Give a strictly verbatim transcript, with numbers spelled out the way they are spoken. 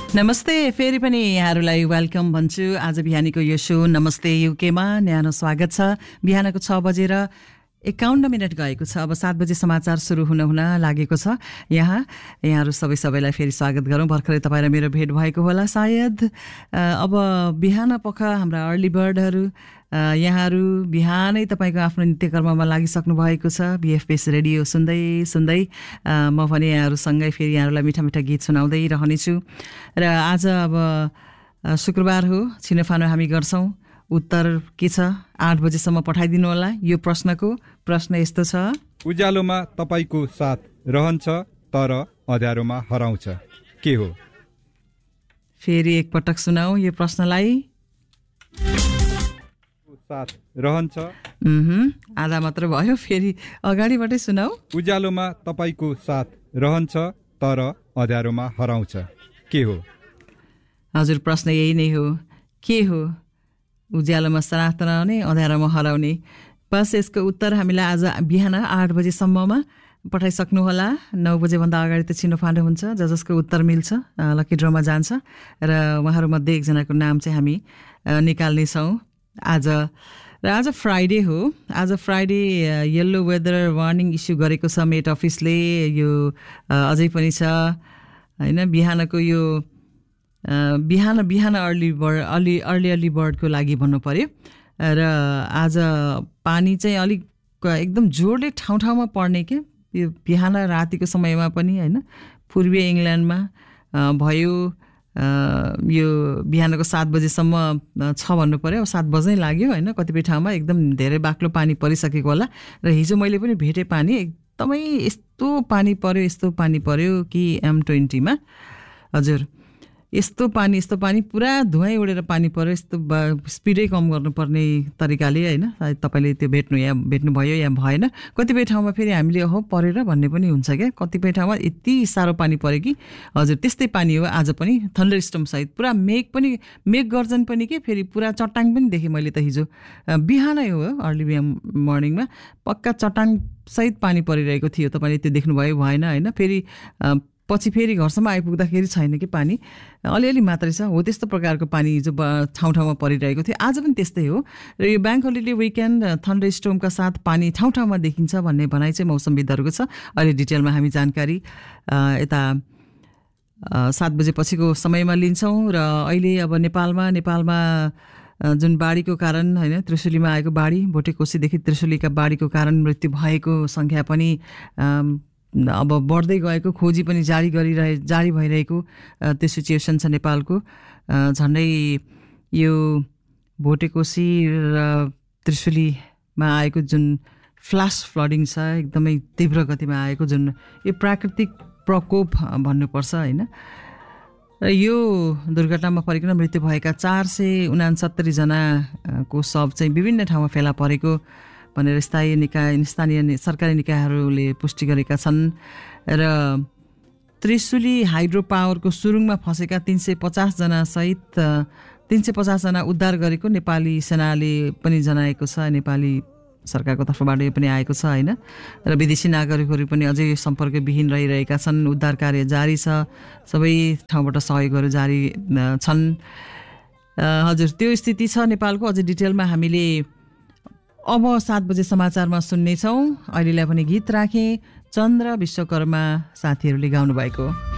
नमस्ते, फेरि पनि यहाँहरूलाई वेलकम भन्छु। आज बिहानीको यो शो नमस्ते युकेमा न्यानो स्वागत छ। बिहानको छ बजेर एकाउन्न मिनट गएको छ। अब सात बजे समाचार सुरु हुन हुन लागेको छ। यहाँ यहाँहरू सबै सबैलाई फेरि स्वागत गरौँ। भर्खरै तपाईँ र मेरो भेट भएको होला सायद। अब बिहान पख हाम्रा अर्ली बर्डहरू यहाँहरू बिहानै तपाईँको आफ्नो नित्यकर्ममा लागिसक्नु भएको छ। बिएफपिएस रेडियो सुन्दै सुन्दै म पनि यहाँहरूसँगै फेरि यहाँहरूलाई मिठा मिठा गीत सुनाउँदै रहनेछु। र आज अब शुक्रबार हो, छिनोफानो हामी गर्छौँ। उत्तर के छ आठ बजेसम्म पठाइदिनु होला। यो प्रश्नको प्रश्न यस्तो छ, उज्यालोमा तपाईँको साथ रहन्छ तर अँध्यारोमा हराउँछ, के हो? फेरि एकपटक सुनाऊ यो प्रश्नलाई। साथ रहन्छ, आधा मात्र भयो, फेरि अगाडिबाटै सुनाऊ। उज्यालोमा तपाईँको साथ रहन्छ तर अँध्यारोमा हराउँछ, के हो? हजुर, प्रश्न यही नै हो, के हो? उज्यालोमा साथ रहने, अँध्यारोमा हराउने। बस यसको उत्तर हामीलाई आज बिहान आठ बजेसम्ममा पठाइसक्नुहोला। नौ बजेभन्दा अगाडि त छिनोफानो हुन्छ। ज जसको उत्तर मिल्छ लकी ड्रमा जान्छ र उहाँहरूमध्ये एकजनाको नाम चाहिँ हामी निकाल्नेछौँ आज। र आज फ्राइडे हो। आज Friday yellow weather warning issue गरेको छ मेट अफिसले। यो अझै पनि छ होइन। बिहानको यो बिहान बिहान early bird early early early बर्डको लागि भन्नु पर्यो। र आज पानी चाहिँ अलिक एकदम जोडले ठाउँ ठाउँमा पर्ने के यो बिहान रातिको समयमा पनि होइन। पूर्वीय इङ्ल्यान्डमा भयो यो बिहानको सात बजेसम्म छ भन्नु पर्यो। सात बज्नै लाग्यो होइन। कतिपय ठाउँमा एकदम धेरै बाक्लो पानी परिसकेको होला। र हिजो मैले पनि भेटेँ पानी, एकदमै यस्तो पानी पर्यो यस्तो पानी पर्यो कि एम ट्वेन्टीमा। हजुर, यस्तो पानी यस्तो पानी पुरा धुवाँ उडेर पानी पर्यो। यस्तो स्पिडै कम गर्नुपर्ने तरिकाले होइन। तपाईँले त्यो भेट्नु या भेट्नुभयो या भएन। कतिपय ठाउँमा फेरि हामीले ओहो परेर भन्ने पनि हुन्छ क्या। कतिपय ठाउँमा यति साह्रो पानी पऱ्यो कि हजुर त्यस्तै पानी हो आज पनि। थन्डर स्टर्म सहित पुरा मेघ पनि, मेघ गर्जन पनि के फेरि पुरा चट्टाङ पनि देखेँ मैले त हिजो बिहानै हो अर्ली मर्निङमा। पक्का चट्टाङ सहित पानी परिरहेको थियो। तपाईँले त्यो देख्नुभयो भएन होइन। फेरि पछि फेरि घरसम्म आइपुग्दाखेरि छैन कि पानी, अलिअलि मात्रै छ। हो त्यस्तो प्रकारको पानी हिजो ठाउँ ठाउँमा परिरहेको थियो। आज पनि त्यस्तै हो। र यो ब्याङ्क होलिडे विकेन्ड थन्डर स्टोर्मका साथ पानी ठाउँ ठाउँमा देखिन्छ भन्ने भनाइ चाहिँ मौसमविदहरूको छ। अहिले डिटेलमा हामी जानकारी यता सात बजेपछिको समयमा लिन्छौँ। र अहिले अब नेपालमा नेपालमा जुन बाढीको कारण होइन, त्रिशुलीमा आएको बाढी, भोटेकोसीदेखि त्रिशुलीका बाढीको कारण मृत्यु भएको सङ्ख्या पनि अब बढ्दै गएको, खोजी पनि जारी गरिरहे जारी भइरहेको त्यो सिचुएसन छ नेपालको। झन्डै यो भोटेकोसी र त्रिशुलीमा आएको जुन फ्ल्यास फ्लडिङ छ, एकदमै तीव्र गतिमा आएको जुन यो प्राकृतिक प्रकोप भन्नुपर्छ होइन। र यो दुर्घटनामा परिकन मृत्यु भएका चार सय उनासत्तरीजनाको शव चाहिँ विभिन्न ठाउँमा फेला परेको भनेर स्थायी निकाय स्थानीय सरकारी निकायहरूले पुष्टि गरेका छन्। र त्रिशुली हाइड्रो पावरको सुरुङमा फँसेका तिन सय पचासजना सहित तिन सय पचासजना उद्धार गरेको नेपाली सेनाले पनि जनाएको छ। नेपाली सरकारको तर्फबाट यो पनि आएको छ होइन। र विदेशी नागरिकहरू पनि अझै सम्पर्कविहीन रहिरहेका छन्। उद्धार कार्य जारी छ। सबै ठाउँबाट सहयोगहरू जारी छन्। हजुर, त्यो स्थिति छ नेपालको। अझै डिटेलमा हामीले अब सात बजे समाचारमा सुन्नेछौँ। अहिलेलाई पनि गीत राखेँ, चन्द्र विश्वकर्मा साथीहरूले गाउनु भएको।